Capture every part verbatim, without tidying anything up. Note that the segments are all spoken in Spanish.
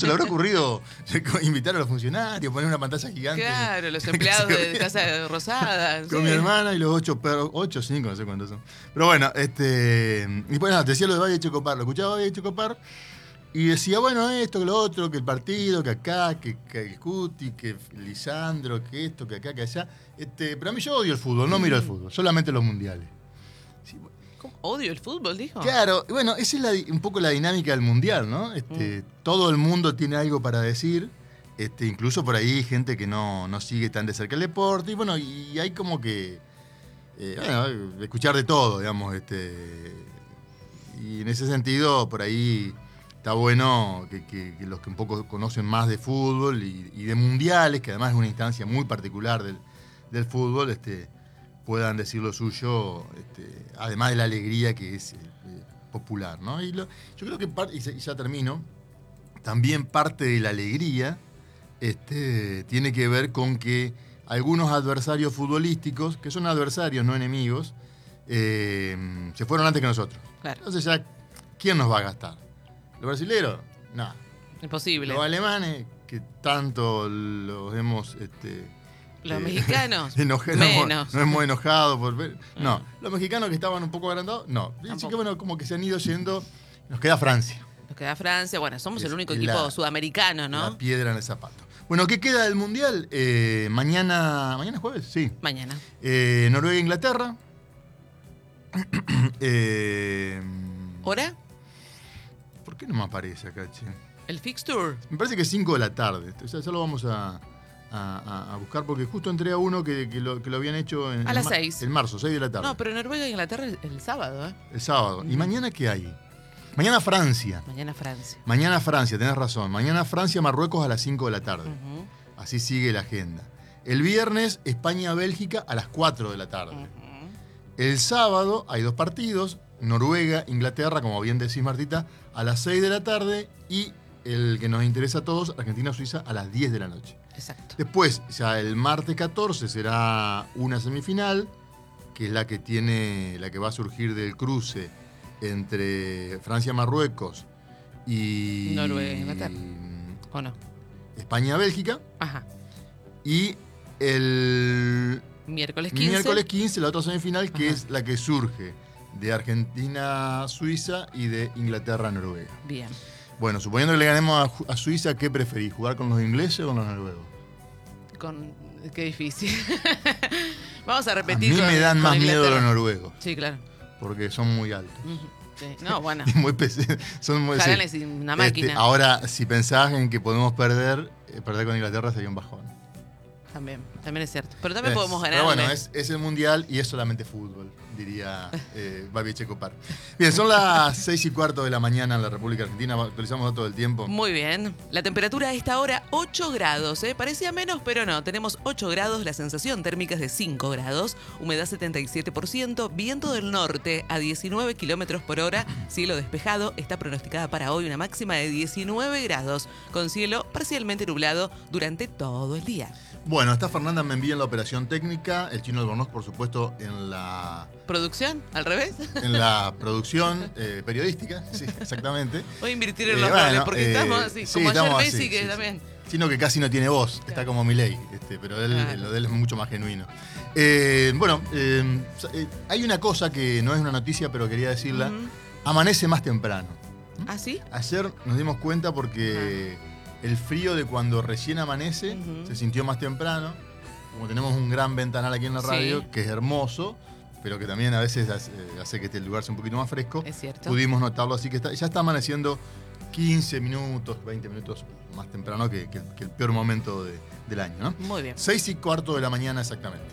se le habrá ocurrido invitar a los funcionarios, poner una pantalla gigante. Claro, los empleados de Casa Rosada. Con sí. mi hermana y los ocho perros, ocho, cinco, no sé cuántos son. Pero bueno, este. Y bueno, te decía lo de Babi y Checopar, lo escuchaba Babi y Checopar. Y decía, bueno, esto, que lo otro, que el partido, que acá, que, que el Cuti, que Lisandro, que esto, que acá, que allá. Este, pero a mí yo odio el fútbol, no miro el fútbol, solamente los mundiales. Sí, bueno. ¿Cómo? ¿Odio el fútbol, dijo? Claro, bueno, esa es la, un poco la dinámica del mundial, ¿no? Este, mm. Todo el mundo tiene algo para decir, este, incluso por ahí gente que no, no sigue tan de cerca el deporte, y bueno, y hay como que, eh, bueno, escuchar de todo, digamos, este, y en ese sentido, por ahí está bueno que, que, que los que un poco conocen más de fútbol y, y de mundiales, que además es una instancia muy particular del, del fútbol, este, puedan decir lo suyo, este, además de la alegría que es eh, popular, ¿no? Y lo, yo creo que, parte, y ya termino, también parte de la alegría este, tiene que ver con que algunos adversarios futbolísticos, que son adversarios, no enemigos, eh, se fueron antes que nosotros. Claro. Entonces ya, ¿quién nos va a gastar? ¿Los brasileños? No. Imposible. Los alemanes, que tanto los hemos... Este, los eh, mexicanos, enoje, menos. No hemos enojado por ver... No. Los mexicanos que estaban un poco agrandados, no. Así que bueno, como que se han ido yendo... Nos queda Francia. Nos queda Francia. Bueno, somos es el único la, equipo sudamericano, ¿no? La piedra en el zapato. Bueno, ¿qué queda del Mundial? Eh, mañana... ¿Mañana es jueves? Sí. Mañana. Eh, Noruega e Inglaterra. eh, ¿Hora? ¿Por qué no me aparece acá, che? ¿El fixture? Me parece que es cinco de la tarde. O sea, ya lo vamos a, a, a buscar porque justo entré a uno que, que, lo, que lo habían hecho en, a las seis. En marzo, seis de la tarde. No, pero Noruega e Inglaterra el, el sábado, ¿eh? El sábado. Mm. ¿Y mañana qué hay? Mañana Francia. Mañana Francia. Mañana Francia, tenés razón. Mañana Francia, Marruecos a las cinco de la tarde. Uh-huh. Así sigue la agenda. El viernes, España-Bélgica a las cuatro de la tarde. Uh-huh. El sábado hay dos partidos. Noruega, Inglaterra, como bien decís, Martita, a las seis de la tarde y el que nos interesa a todos, Argentina-Suiza, a las diez de la noche. Exacto. Después, ya el martes catorce será una semifinal, que es la que tiene, la que va a surgir del cruce entre Francia-Marruecos y Noruega, Inglaterra. ¿O no? España-Bélgica. Ajá. Y el miércoles quince. Miércoles quince, la otra semifinal, que Ajá. es la que surge de Argentina-Suiza y de Inglaterra-Noruega. Bien. Bueno, suponiendo que le ganemos a, a Suiza, ¿qué preferís? ¿Jugar con los ingleses o con los noruegos? Con... Qué difícil. Vamos a repetir. A mí con, me dan con más Inglaterra. miedo los noruegos. Sí, claro. Porque son muy altos. Uh-huh. Sí. No, bueno. Y muy pese- son muy, Ojalá sí. una máquina. Este, ahora, si pensás en que podemos perder, eh, perder con Inglaterra sería un bajón. También, también es cierto. Pero también Es, podemos ganar. Pero bueno, es, es el mundial y es solamente fútbol, diría eh, Babi Checopar. Bien, son las seis y cuarto de la mañana en la República Argentina. Actualizamos datos del tiempo. Muy bien. La temperatura a esta hora, ocho grados. ¿eh? Parecía menos, pero no. Tenemos ocho grados, la sensación térmica es de cinco grados, humedad setenta y siete por ciento, viento del norte a diecinueve kilómetros por hora, cielo despejado. Está pronosticada para hoy una máxima de diecinueve grados, con cielo parcialmente nublado durante todo el día. Bueno, está Fernanda Menvía en la operación técnica, el Chino Albornoz, por supuesto, en la... ¿Producción? ¿Al revés? En la producción eh, periodística, sí, exactamente. Voy a invertir en Eh, los bueno, roles, porque eh, estamos así, sí, como ayer estamos Messi, así, que sí, también... Sino que casi no tiene voz, está Claro. como Milei, este, pero él, Claro. lo de él es mucho más genuino. Eh, bueno, eh, eh, hay una cosa que no es una noticia, pero quería decirla. Ujú. Amanece más temprano. ¿Ah, sí? Ayer nos dimos cuenta porque el frío de cuando recién amanece Ujú. se sintió más temprano. Como tenemos un gran ventanal aquí en la radio, Sí. que es hermoso, pero que también a veces hace, hace que este lugar sea un poquito más fresco, Es cierto. pudimos notarlo, así que está, ya está amaneciendo quince minutos, veinte minutos más temprano que, que- que el peor momento de- del año, ¿no? Muy bien. Seis y cuarto de la mañana exactamente.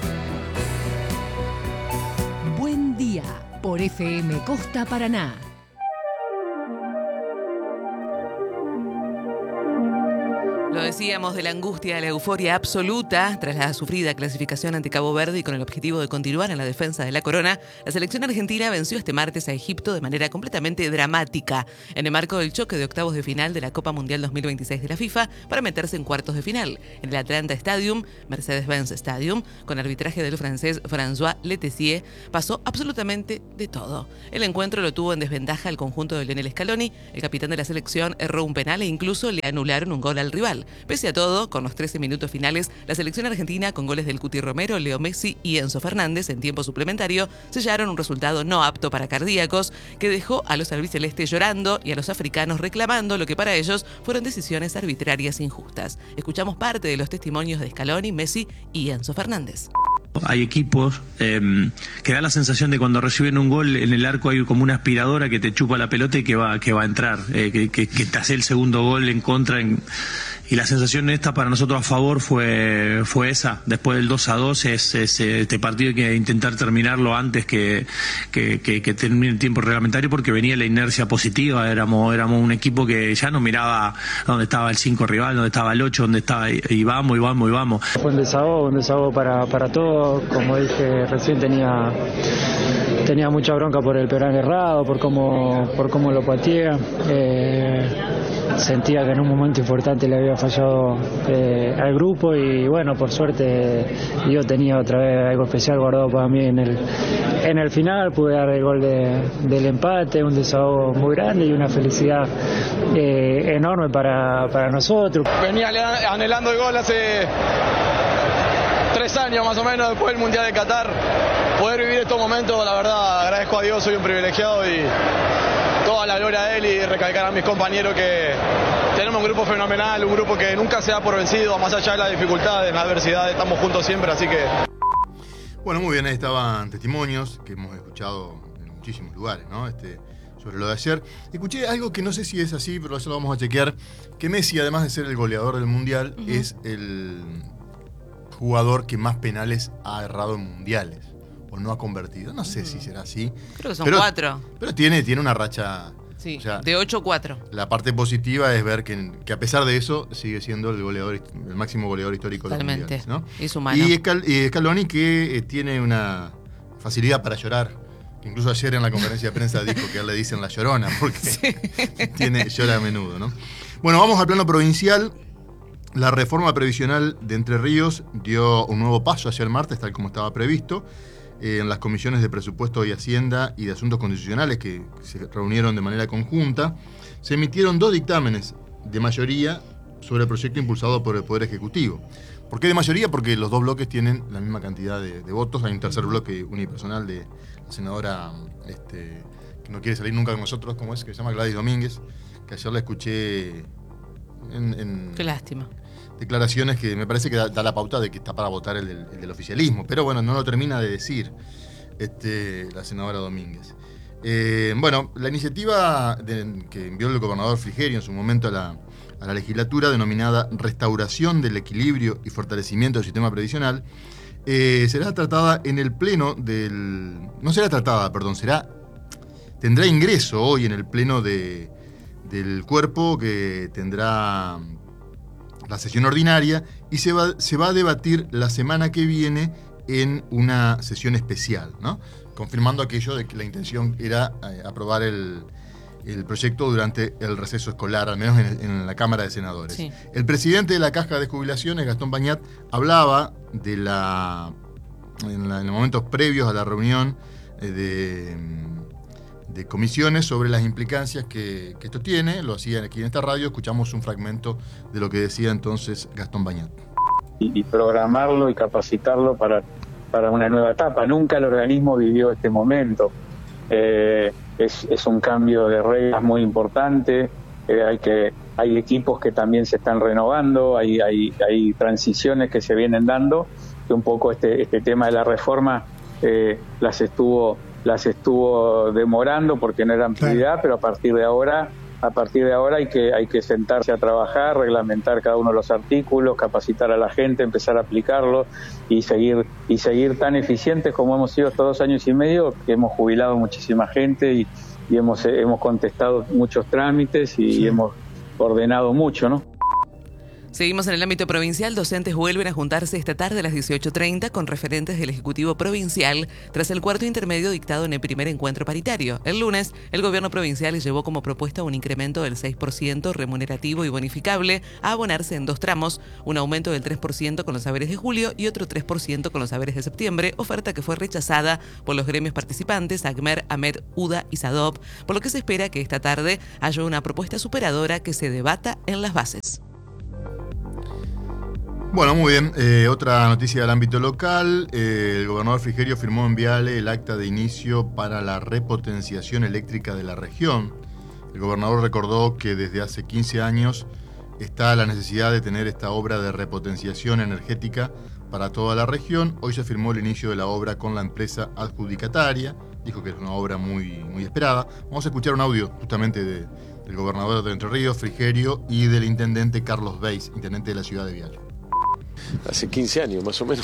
Buen día por F M Costa Paraná. Lo Lo decíamos, de la angustia a la euforia absoluta tras la sufrida clasificación ante Cabo Verde y con el objetivo de continuar en la defensa de la corona, la selección argentina venció este martes a Egipto de manera completamente dramática en el marco del choque de octavos de final de la Copa Mundial dos mil veintiséis de la FIFA para meterse en cuartos de final. En el Atlanta Stadium, Mercedes-Benz Stadium, con arbitraje del francés François Letessier, pasó absolutamente de todo. El encuentro lo tuvo en desventaja al conjunto de Lionel Scaloni, el capitán de la selección erró un penal e incluso le anularon un gol al rival. Pese a todo, con los trece minutos finales, la selección argentina, con goles del Cuti Romero, Leo Messi y Enzo Fernández en tiempo suplementario, sellaron un resultado no apto para cardíacos que dejó a los albicelestes llorando y a los africanos reclamando lo que para ellos fueron decisiones arbitrarias injustas. Escuchamos parte de los testimonios de Scaloni, Messi y Enzo Fernández. Hay equipos eh, que da la sensación de cuando reciben un gol en el arco hay como una aspiradora que te chupa la pelota y que va, que va a entrar, eh, que, que, que te hace el segundo gol en contra. En, y la sensación esta para nosotros a favor fue fue esa. Después del dos a dos es, es este partido hay que intentar terminarlo antes que, que, que, que termine el tiempo reglamentario, porque venía la inercia positiva. Éramos, éramos un equipo que ya no miraba dónde estaba el cinco rival, dónde estaba el ocho, dónde estaba, y, y vamos, y vamos, y vamos. Fue un desahogo, un desahogo para, para todos. Como dije recién, tenía tenía mucha bronca por el penal errado, por cómo, por cómo lo pateé. Eh, sentía que en un momento importante le había fallado eh, al grupo y bueno, por suerte yo tenía otra vez algo especial guardado para mí en el, en el final. Pude dar el gol de, del empate, un desahogo muy grande y una felicidad eh, enorme para, para nosotros. Venía anhelando el gol hace tres años más o menos después del Mundial de Qatar. Poder vivir estos momentos, la verdad, agradezco a Dios, soy un privilegiado y toda la gloria a él, y recalcar a mis compañeros que tenemos un grupo fenomenal, un grupo que nunca se da por vencido, más allá de las dificultades, las adversidades, estamos juntos siempre, así que... Bueno, muy bien, ahí estaban testimonios que hemos escuchado en muchísimos lugares, ¿no? Este, sobre lo de ayer. Escuché algo que no sé si es así, pero eso lo vamos a chequear, que Messi, además de ser el goleador del Mundial, uh-huh. es el jugador que más penales ha errado en mundiales, o no ha convertido. No sé uh-huh. si será así. Creo que son pero, cuatro. Pero tiene, tiene una racha... Sí, o sea, de ocho a cuatro. La parte positiva es ver que, que a pesar de eso sigue siendo el goleador, el máximo goleador histórico Totalmente. de los mundiales, ¿no? Es humano. Y, Scal, y Scaloni, que eh, tiene una facilidad para llorar. Incluso ayer en la conferencia de prensa dijo que a él le dicen la llorona, porque sí. tiene, llora a menudo, ¿no? Bueno, vamos al plano provincial. La reforma previsional de Entre Ríos dio un nuevo paso ayer martes, tal como estaba previsto. En las comisiones de Presupuesto y Hacienda y de Asuntos Constitucionales, que se reunieron de manera conjunta, se emitieron dos dictámenes de mayoría sobre el proyecto impulsado por el Poder Ejecutivo. ¿Por qué de mayoría? Porque los dos bloques tienen la misma cantidad de, de votos. Hay un tercer bloque unipersonal de la senadora este, que no quiere salir nunca con nosotros, como es, que se llama Gladys Domínguez, que ayer la escuché en... en Qué lástima. Declaraciones que me parece que da, da la pauta de que está para votar el del, el del oficialismo, pero bueno, no lo termina de decir este, la senadora Domínguez. Eh, bueno, la iniciativa de, que envió el gobernador Frigerio en su momento a la, a la legislatura, denominada Restauración del Equilibrio y Fortalecimiento del Sistema Previsional, eh, será tratada en el pleno del... No será tratada, perdón, será... Tendrá ingreso hoy en el pleno de, del cuerpo, que tendrá la sesión ordinaria, y se va, se va a debatir la semana que viene en una sesión especial, ¿no? Confirmando aquello de que la intención era eh, aprobar el, el proyecto durante el receso escolar, al menos en, en la Cámara de Senadores. Sí. El presidente de la Caja de Jubilaciones, Gastón Bañat, hablaba de la en, la, en los momentos previos a la reunión eh, de... de comisiones sobre las implicancias que, que esto tiene. Lo hacía aquí en esta radio. Escuchamos un fragmento de lo que decía entonces Gastón Bañat. Y, y programarlo y capacitarlo para, para una nueva etapa. Nunca el organismo vivió este momento. Eh, es, es un cambio de reglas muy importante. Eh, hay, que, hay equipos que también se están renovando, hay, hay, hay transiciones que se vienen dando, que un poco este, este tema de la reforma eh, las estuvo... las estuvo demorando porque no eran prioridad, pero a partir de ahora, a partir de ahora hay que hay que sentarse a trabajar, reglamentar cada uno de los artículos, capacitar a la gente, empezar a aplicarlo y seguir y seguir tan eficientes como hemos sido estos dos años y medio, que hemos jubilado muchísima gente y, y hemos hemos contestado muchos trámites y, sí. y hemos ordenado mucho, ¿no? Seguimos en el ámbito provincial. Docentes vuelven a juntarse esta tarde a las dieciocho treinta con referentes del Ejecutivo Provincial tras el cuarto intermedio dictado en el primer encuentro paritario. El lunes, el gobierno provincial llevó como propuesta un incremento del seis por ciento remunerativo y bonificable a abonarse en dos tramos, un aumento del tres por ciento con los saberes de julio y otro tres por ciento con los saberes de septiembre, oferta que fue rechazada por los gremios participantes, ACMER, AMED, UDA y SADOP, por lo que se espera que esta tarde haya una propuesta superadora que se debata en las bases. Bueno, muy bien. Eh, otra noticia del ámbito local. Eh, el gobernador Frigerio firmó en Viale el acta de inicio para la repotenciación eléctrica de la región. El gobernador recordó que desde hace quince años está la necesidad de tener esta obra de repotenciación energética para toda la región. Hoy se firmó el inicio de la obra con la empresa adjudicataria. Dijo que es una obra muy, muy esperada. Vamos a escuchar un audio justamente de, del gobernador de Entre Ríos, Frigerio, y del intendente Carlos Beis, intendente de la ciudad de Viale. Hace quince años más o menos,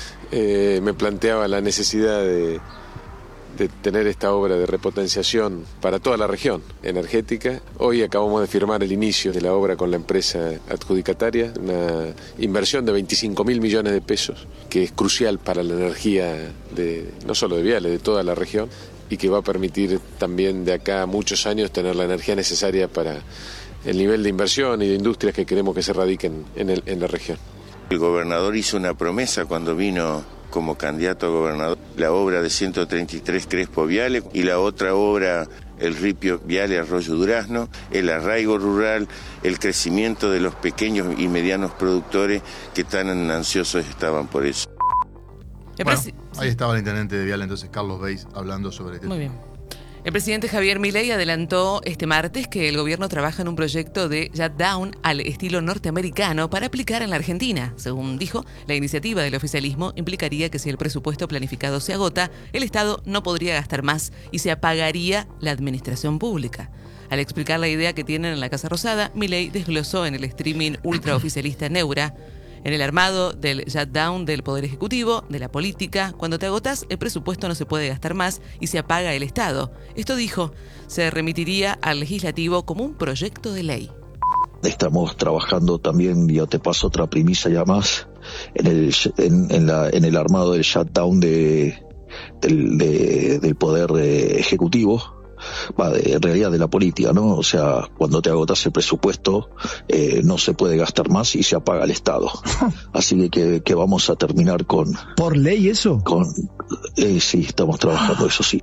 eh, me planteaba la necesidad de, de tener esta obra de repotenciación para toda la región energética. Hoy acabamos de firmar el inicio de la obra con la empresa adjudicataria, una inversión de veinticinco mil millones de pesos, que es crucial para la energía de no solo de Viale, de toda la región, y que va a permitir también de acá a muchos años tener la energía necesaria para el nivel de inversión y de industrias que queremos que se radiquen en, el, en la región. El gobernador hizo una promesa cuando vino como candidato a gobernador, la obra de ciento treinta y tres Crespo Viale y la otra obra, el Ripio Viale Arroyo Durazno, el arraigo rural, el crecimiento de los pequeños y medianos productores que tan ansiosos estaban por eso. Bueno, ahí estaba el intendente de Viale, entonces Carlos Beis, hablando sobre este tema. Muy bien. El presidente Javier Milei adelantó este martes que el gobierno trabaja en un proyecto de shutdown al estilo norteamericano para aplicar en la Argentina. Según dijo, la iniciativa del oficialismo implicaría que si el presupuesto planificado se agota, el Estado no podría gastar más y se apagaría la administración pública. Al explicar la idea que tienen en la Casa Rosada, Milei desglosó en el streaming ultraoficialista Neura: en el armado del shutdown del Poder Ejecutivo, de la política, cuando te agotás, el presupuesto no se puede gastar más y se apaga el Estado. Esto, dijo, se remitiría al legislativo como un proyecto de ley. Estamos trabajando también, yo te paso otra primicia ya más, en el, en, en la, en el armado del shutdown de, del, de, del Poder eh, Ejecutivo. Va, de, en realidad de la política, ¿no? O sea, cuando te agotas el presupuesto, eh, no se puede gastar más y se apaga el Estado. Así que, que, que vamos a terminar con... ¿Por ley eso? Con, eh, sí, estamos trabajando, eso sí.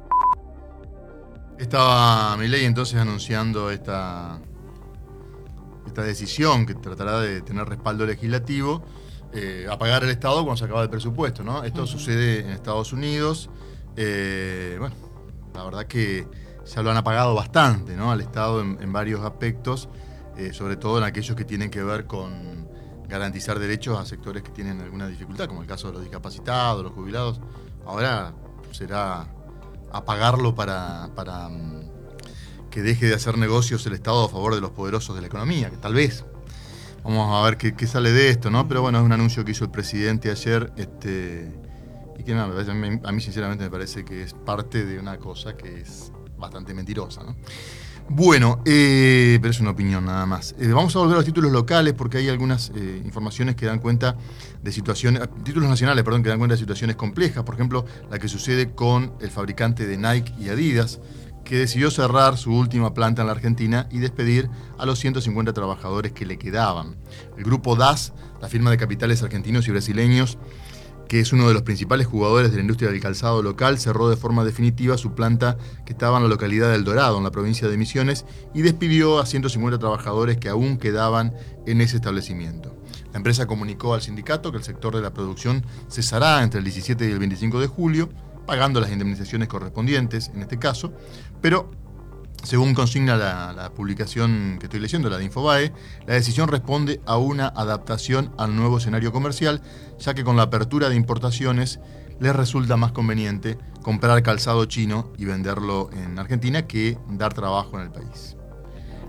Estaba Milei entonces anunciando esta, esta decisión que tratará de tener respaldo legislativo, eh, apagar el Estado cuando se acaba el presupuesto, ¿no? Esto uh-huh. sucede en Estados Unidos. Eh, bueno, la verdad que ya lo han apagado bastante, ¿no? Al Estado en, en varios aspectos, eh, sobre todo en aquellos que tienen que ver con garantizar derechos a sectores que tienen alguna dificultad, como el caso de los discapacitados, los jubilados. Ahora será apagarlo para, para um, que deje de hacer negocios el Estado a favor de los poderosos de la economía, que tal vez. Vamos a ver qué, qué sale de esto, ¿no? Pero bueno, es un anuncio que hizo el presidente ayer, este, y que nada, a mí, a mí sinceramente me parece que es parte de una cosa que es bastante mentirosa, ¿no? Bueno, eh, pero es una opinión nada más. Eh, vamos a volver a los títulos locales porque hay algunas eh, informaciones que dan cuenta de situaciones, títulos nacionales, perdón, que dan cuenta de situaciones complejas. Por ejemplo, la que sucede con el fabricante de Nike y Adidas, que decidió cerrar su última planta en la Argentina y despedir a los ciento cincuenta trabajadores que le quedaban. El grupo D A S, la firma de capitales argentinos y brasileños, que es uno de los principales jugadores de la industria del calzado local, cerró de forma definitiva su planta que estaba en la localidad del Dorado, en la provincia de Misiones, y despidió a ciento cincuenta trabajadores que aún quedaban en ese establecimiento. La empresa comunicó al sindicato que el sector de la producción cesará entre el diecisiete y el veinticinco de julio, pagando las indemnizaciones correspondientes en este caso, pero según consigna la, la publicación que estoy leyendo, la de Infobae, la decisión responde a una adaptación al nuevo escenario comercial, ya que con la apertura de importaciones les resulta más conveniente comprar calzado chino y venderlo en Argentina que dar trabajo en el país.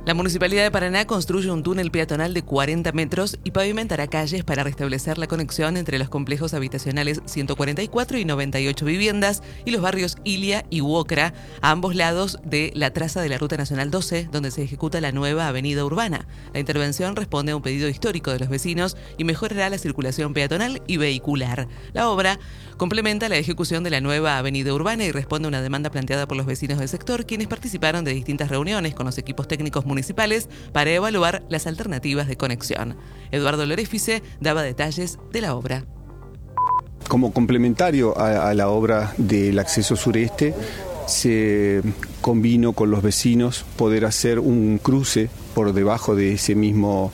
La Municipalidad de Paraná construye un túnel peatonal de cuarenta metros y pavimentará calles para restablecer la conexión entre los complejos habitacionales ciento cuarenta y cuatro y noventa y ocho viviendas y los barrios Ilia y Uocra, a ambos lados de la traza de la Ruta Nacional doce, donde se ejecuta la nueva avenida urbana. La intervención responde a un pedido histórico de los vecinos y mejorará la circulación peatonal y vehicular. La obra complementa la ejecución de la nueva avenida urbana y responde a una demanda planteada por los vecinos del sector, quienes participaron de distintas reuniones con los equipos técnicos municipales municipales para evaluar las alternativas de conexión. Eduardo Lorefice daba detalles de la obra. Como complementario a, a la obra del acceso sureste, se convino con los vecinos poder hacer un cruce por debajo de ese mismo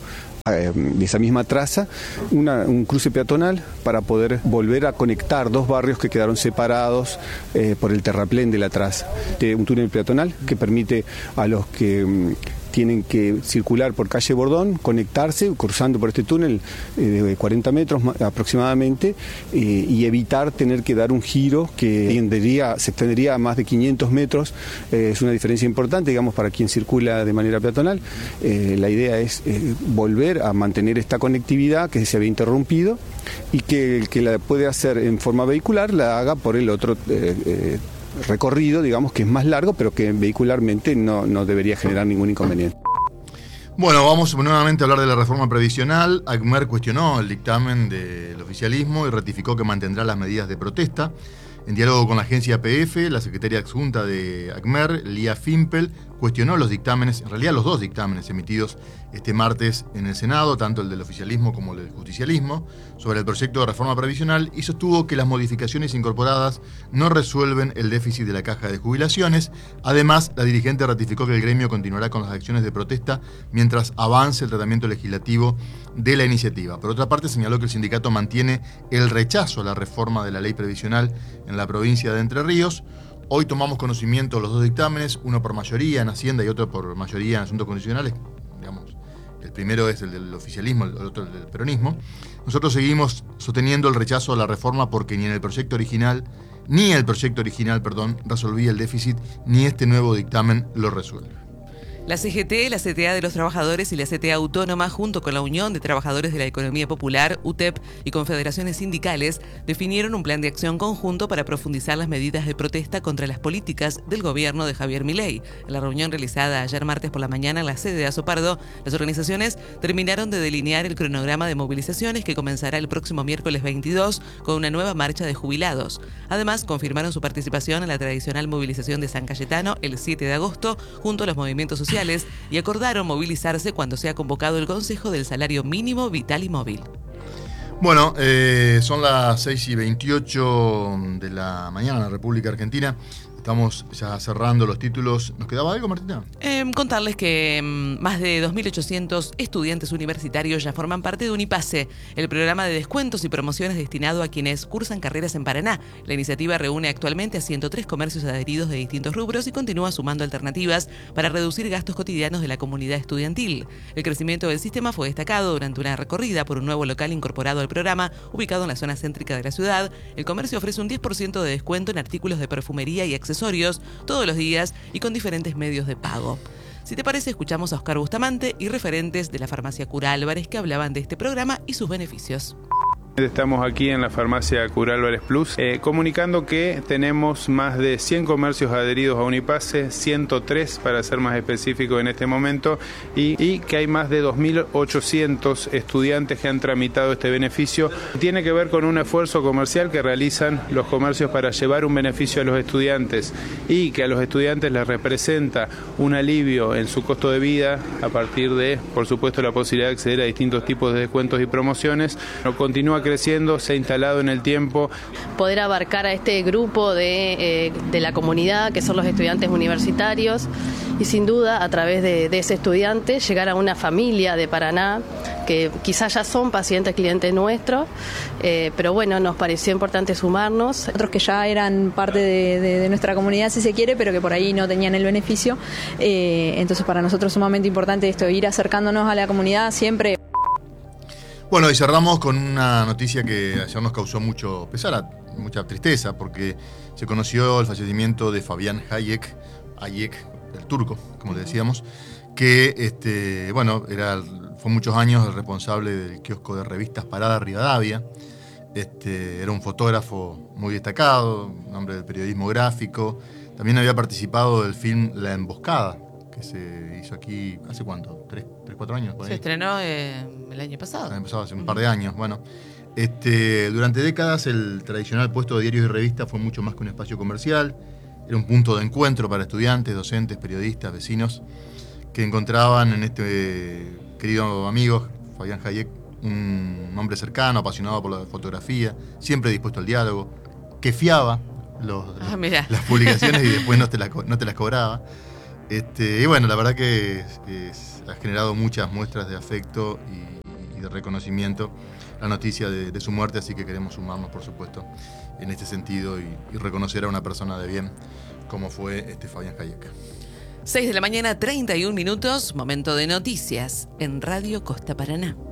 de esa misma traza, una, un cruce peatonal para poder volver a conectar dos barrios que quedaron separados eh, por el terraplén de la traza. De un túnel peatonal que permite a los que um, tienen que circular por calle Bordón, conectarse, cruzando por este túnel eh, de cuarenta metros aproximadamente, eh, y evitar tener que dar un giro que extendería, se extendería a más de quinientos metros. Eh, es una diferencia importante, digamos, para quien circula de manera peatonal. Eh, la idea es eh, volver a mantener esta conectividad que se había interrumpido y que el que la puede hacer en forma vehicular la haga por el otro eh, eh, recorrido, digamos, que es más largo, pero que vehicularmente no, no debería generar ningún inconveniente. Bueno, vamos nuevamente a hablar de la reforma previsional. ACMER cuestionó el dictamen del oficialismo y ratificó que mantendrá las medidas de protesta. En diálogo con la agencia P F, la secretaria adjunta de ACMER, Lía Fimpel, cuestionó los dictámenes, en realidad los dos dictámenes emitidos este martes en el Senado, tanto el del oficialismo como el del justicialismo, sobre el proyecto de reforma previsional y sostuvo que las modificaciones incorporadas no resuelven el déficit de la caja de jubilaciones. Además, la dirigente ratificó que el gremio continuará con las acciones de protesta mientras avance el tratamiento legislativo de la iniciativa. Por otra parte, señaló que el sindicato mantiene el rechazo a la reforma de la ley previsional en la provincia de Entre Ríos. Hoy tomamos conocimiento de los dos dictámenes, uno por mayoría en Hacienda y otro por mayoría en Asuntos Constitucionales. Digamos, el primero es el del oficialismo, el otro el del peronismo. Nosotros seguimos sosteniendo el rechazo a la reforma porque ni en el proyecto original, ni el proyecto original, perdón, resolvía el déficit, ni este nuevo dictamen lo resuelve. La C G T, la C T A de los Trabajadores y la C T A Autónoma, junto con la Unión de Trabajadores de la Economía Popular, U T E P y confederaciones sindicales, definieron un plan de acción conjunto para profundizar las medidas de protesta contra las políticas del gobierno de Javier Milei. En la reunión realizada ayer martes por la mañana en la sede de Azopardo, las organizaciones terminaron de delinear el cronograma de movilizaciones que comenzará el próximo miércoles veintidós con una nueva marcha de jubilados. Además, confirmaron su participación en la tradicional movilización de San Cayetano el siete de agosto junto a los movimientos sociales y acordaron movilizarse cuando sea convocado el Consejo del Salario Mínimo Vital y Móvil. Bueno, eh, son las seis y veintiocho de la mañana en la República Argentina. Estamos ya cerrando los títulos. ¿Nos quedaba algo, Martina? Eh, contarles que eh, más de dos mil ochocientos estudiantes universitarios ya forman parte de Unipase, el programa de descuentos y promociones destinado a quienes cursan carreras en Paraná. La iniciativa reúne actualmente a ciento tres comercios adheridos de distintos rubros y continúa sumando alternativas para reducir gastos cotidianos de la comunidad estudiantil. El crecimiento del sistema fue destacado durante una recorrida por un nuevo local incorporado al programa, ubicado en la zona céntrica de la ciudad. El comercio ofrece un diez por ciento de descuento en artículos de perfumería y accesorios accesorios todos los días y con diferentes medios de pago. Si te parece, escuchamos a Oscar Bustamante y referentes de la farmacia Cura Álvarez que hablaban de este programa y sus beneficios. Estamos aquí en la farmacia Cura Álvarez Plus, eh, comunicando que tenemos más de cien comercios adheridos a Unipase, ciento tres para ser más específico en este momento, y, y que hay más de dos mil ochocientos estudiantes que han tramitado este beneficio. Tiene que ver con un esfuerzo comercial que realizan los comercios para llevar un beneficio a los estudiantes y que a los estudiantes les representa un alivio en su costo de vida a partir de, por supuesto, la posibilidad de acceder a distintos tipos de descuentos y promociones. No continúa creciendo, se ha instalado en el tiempo. Poder abarcar a este grupo de, eh, de la comunidad, que son los estudiantes universitarios, y sin duda a través de, de ese estudiante llegar a una familia de Paraná, que quizás ya son pacientes clientes nuestros, eh, pero bueno, nos pareció importante sumarnos. Otros que ya eran parte de, de, de nuestra comunidad, si se quiere, pero que por ahí no tenían el beneficio, eh, entonces para nosotros es sumamente importante esto, ir acercándonos a la comunidad siempre. Bueno, y cerramos con una noticia que ayer nos causó mucho pesar, mucha tristeza, porque se conoció el fallecimiento de Fabián Hayek, Hayek, el turco, como le decíamos, que, este, bueno, era, fue muchos años el responsable del kiosco de revistas Parada Rivadavia. Este, era un fotógrafo muy destacado, un hombre del periodismo gráfico. También había participado del film La Emboscada, que se hizo aquí, ¿hace cuánto? ¿Tres, tres cuatro años? Por ahí. Se estrenó eh, el año pasado. El año pasado, hace un par de años, bueno. Este, durante décadas el tradicional puesto de diarios y revistas fue mucho más que un espacio comercial. Era un punto de encuentro para estudiantes, docentes, periodistas, vecinos, que encontraban en este querido amigo, Fabián Hayek, un hombre cercano, apasionado por la fotografía, siempre dispuesto al diálogo, que fiaba los, Ah, los, las publicaciones y después no te, la, no te las cobraba. Este, y bueno, la verdad que es, es, ha generado muchas muestras de afecto y, y de reconocimiento la noticia de, de su muerte, así que queremos sumarnos, por supuesto, en este sentido y, y reconocer a una persona de bien como fue este Fabián Hayek. seis de la mañana, treinta y un minutos, momento de noticias en Radio Costa Paraná.